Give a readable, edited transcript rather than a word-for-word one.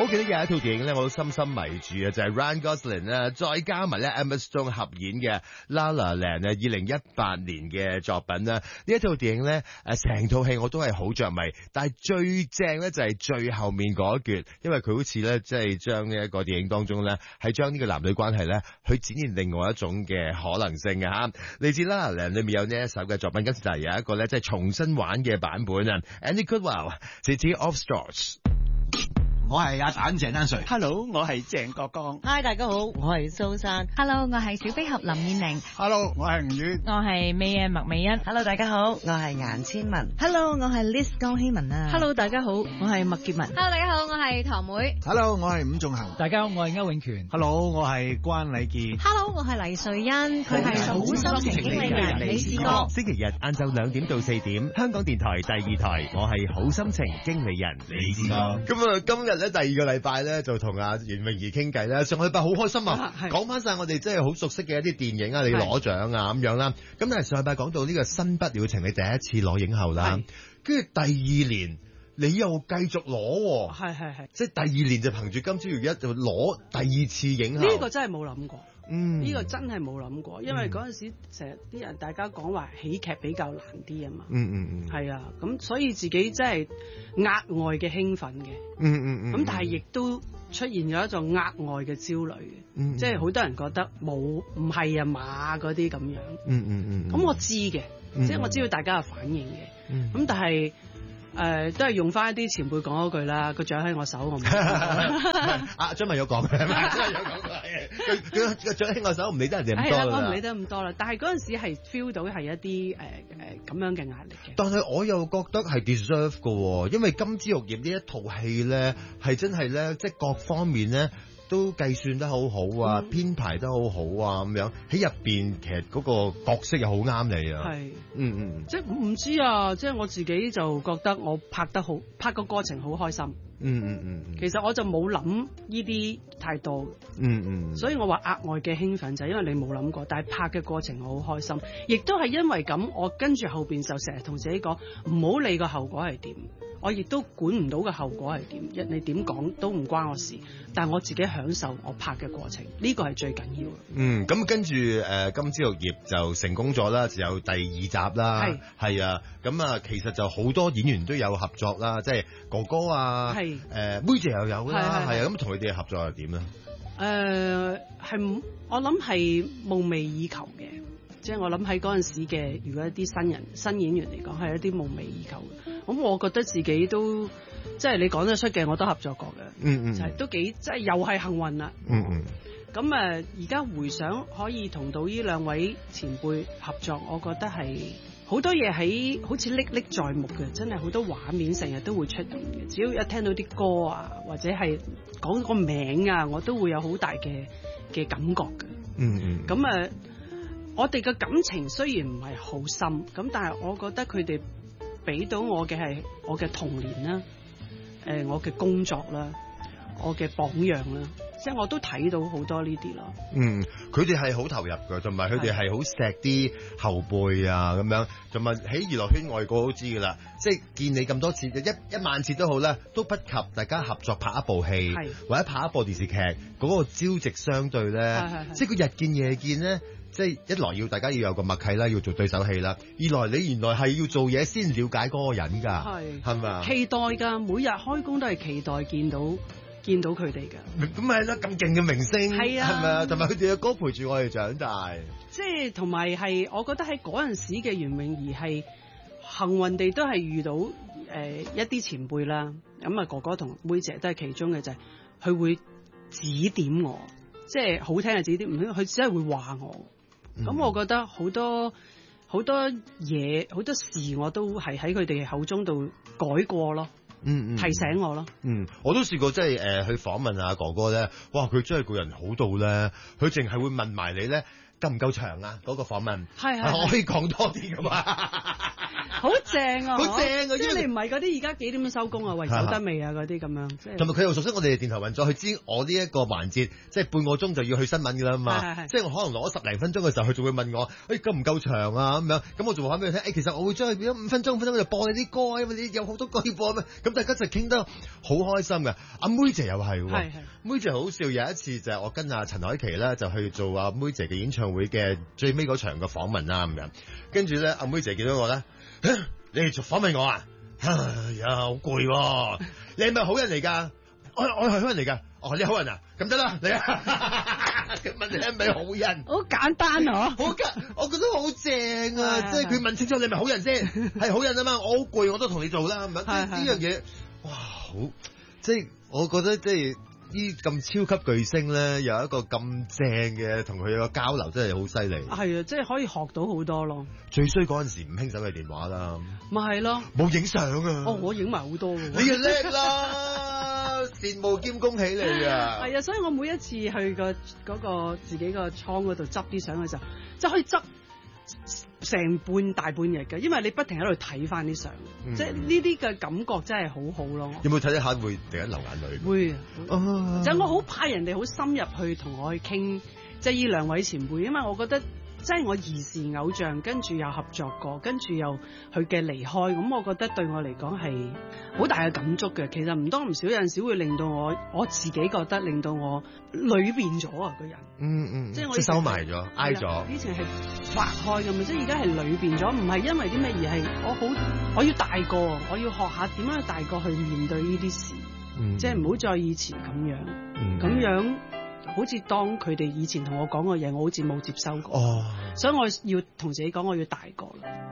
好記得有一套電影咧，我都深深迷住啊，就係 Ryan Gosling 咧，再加埋咧 Emma Stone 合演嘅 La La Land 啊，2018年嘅作品啦。呢一套電影咧，成套戲我都係好着迷，但係最正咧就係最後面嗰一橛，因為佢好似咧即係將呢一個電影當中咧，係將呢個男女關係咧，去展現另外一種嘅可能性嘅嚇。嚟自 La La Land 裏面有呢一首嘅作品，跟住就係有一個咧即係重新玩嘅版本啊 ，Andy Goodwell，City of Stars。 我係阿蛋鄭丹瑞 ，Hello， 我係鄭國江 ，Hi， 大家好，我係蘇珊 ，Hello， 我係小飛俠林燕玲 ，Hello， 我係吳宇， 我係美嘅麥美欣 ，Hello， 大家好，我係顏千文 ，Hello， 我係 Liz 江希文啊 ，Hello， 大家好，我係麥潔文 ，Hello， 大家好，我係唐妹 ，Hello， 我係伍仲衡， 大家好，我係歐永權 ，Hello， 我係關禮傑 ，Hello， 我係黎瑞恩，佢係好心情經理人李志哥。 星期日晏晝2點到4點，香港電台第2台，我係好心情經理人李志哥。咁啊，今日咧第2個禮拜咧就同阿袁詠儀傾偈啦。上個禮拜好開心啊，講翻晒我哋即係好熟悉嘅一啲電影啊，你攞獎啊咁樣啦。咁但係上禮拜講到呢個新不了情，你第一次攞影后啦，跟住第2年你又繼續攞， 係， 即係第2年就憑住金枝玉葉就攞第2次影后。 呢個真係冇諗過。呢個真係冇諗過，因為嗰陣時成日啲人大家講話喜劇比較難啲啊嘛。係啊，咁所以自己真係額外嘅興奮嘅。咁但係亦都出現咗一種額外嘅焦慮嘅。即係好多人覺得冇唔係啊嘛嗰啲咁樣。咁我知嘅，即係我知道大家嘅反應嘅。咁但係都係用翻一啲前輩講嗰句啦，個獎喺我手，我唔阿張文有講嘅，張文有講嘅，佢個獎喺我手，唔理得人哋咁多啦。 我唔理得咁多啦，但係嗰陣時係 feel 到係一啲咁樣嘅壓力嘅。 但係我又覺得係 deserve 嘅，因為金枝玉葉呢一套戲咧，係真係咧，即係各方面咧。都計算得好好啊，編排得好好啊，咁樣喺入邊，其實嗰個角色又好啱你啊。係， 即係唔知啊，即係我自己就覺得我拍個過程好開心。其實我就冇諗呢啲太多。所以我話額外嘅興奮就係因為你冇諗過，但係拍嘅過程我好開心，亦都係因為咁，我跟住後邊就成日同自己講，唔好理個後果係點。我亦都管唔到個後果係點，你點講都唔關我事，但係我自己享受我拍嘅過程，呢個係最緊要嘅。 咁跟住金枝玉葉就成功咗啦，就有第2集啦。係啊，咁啊其實就好多演員都有合作啦，即係哥哥啊，妹姐又有啦，係啊，咁同佢哋嘅合作又點咧？ 係我諗係夢寐以求嘅。即係我諗喺嗰陣時嘅，如果一啲新演員嚟講，係一啲夢寐以求嘅。咁我覺得自己都即係你講得出嘅，我都合作過嘅。就係都幾即係又係幸運啦。咁而家回想可以同到呢2位前輩合作，我覺得係好多嘢好似歷歷在目嘅，真係好多畫面成日都會出現嘅。只要一聽到啲歌啊，或者係講個名啊，我都會有好大嘅感覺嘅。咁我哋嘅感情雖然唔係好深，咁但係我覺得佢哋俾到我嘅係我嘅童年啦，我嘅工作啦，我嘅榜樣啦，即係我都睇到好多呢啲咯。 佢哋係好投入㗎，同埋佢哋係好錫啲後輩啊咁樣，同埋喺娛樂圈外國都知㗎啦，即係見你咁多次，一萬次都好啦，都不及大家合作拍一部戲，或者拍一部電視劇嗰個朝夕相對咧，即係佢日見夜見咧。即係一來要大家要有個默契啦，要做對手戲啦；二來你原來係要做嘢先了解嗰個人㗎，係咪啊？期待㗎，每日開工都係期待見到佢哋㗎。咁咪係咯，咁勁嘅明星係啊，係咪啊？同埋佢哋嘅歌陪住我哋長大。即係同埋係，我覺得喺嗰陣時嘅袁詠儀係幸運地都係遇到一啲前輩啦。咁啊，哥哥同妹姐都係其中嘅，就係佢會指點我，即係好聽嘅指點，唔佢只係會話我。咁我覺得好多嘢好多事我都係喺佢哋口中度改過咯，提醒我咯。我都試過即係去訪問阿哥哥咧，哇！佢真係個人好到咧，佢淨係會問埋你咧夠唔夠長啊？嗰個訪問係我可以講多啲噶嘛？ 好正啊！ 好正啊即係因為你唔係嗰啲而家幾點收工啊？喂，走得未啊？嗰啲咁樣，即係同埋佢又熟悉我哋嘅電台運作，佢知我呢一個環節即係半個鐘就要去新聞㗎啦嘛。 係即係我可能攞10零分鐘嘅時候，佢就會問我：夠唔夠長啊？咁樣咁我就話翻俾佢聽。其實我會將佢變咗5分鐘，5分鐘就播你啲歌，因為你有好多歌要播啊嘛。咁大家就傾得好開心嘅。阿妹姐又係喎， 係妹姐好笑。有一次就係我跟阿陳凱琪咧就去做阿妹姐嘅演唱會嘅最尾嗰場嘅訪問啦咁樣。跟住咧，阿妹姐見到我咧，你哋訪問我啊？哎呀，好攰喎！你係咪好人嚟㗎？我係好人嚟㗎。哦，你好人啊？咁得啦，你啊！佢問你係咪好人？ 好簡單啊！ 我覺得好正啊！即係佢問清楚你係咪好人先，係好人啊嘛！我好攰，我都同你做啦，係咪？呢樣嘢，哇，好！即係我覺得即係呢咁超級巨星咧，有一個咁正嘅同佢個交流，真係好犀利。 係啊，即係可以學到好多咯。 最衰嗰陣時唔興手提電話啦， 咪係咯， 冇影相啊！ 哦，我影埋好多嘅喎。 你就叻啦，羨慕兼恭喜你啊！ 係啊，所以我每一次去嗰個自己個倉嗰度執啲相嘅時候，就可以執成大半日嘅，因為你不停喺度睇翻啲相，即係呢啲嘅感覺真係好好咯。 有冇睇一下會突然間流眼淚？ 會啊，就我好怕人哋好深入去同我去傾，即係呢兩位前輩，因為我覺得即係我兒時偶像，跟住又合作過，跟住又佢嘅離開，咁我覺得對我嚟講係好大嘅感觸嘅。其實唔多唔少，有陣時會令到我自己覺得令到我裏變咗啊個人。即係我收埋咗，挨咗。 以前係劃開咁啊，即係而家係裏變咗，唔係因為啲咩，而係我要大個，我要學下點樣大個去面對呢啲事，即係唔好再以前咁樣，咁樣。好似當佢哋以前同我講嘅嘢，我好似冇接收過，所以我要同自己講，我要大個啦。